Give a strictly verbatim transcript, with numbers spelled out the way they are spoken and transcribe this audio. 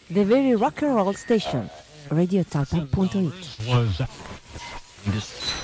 The Very Rock and Roll Station, radio talpa punto it. Was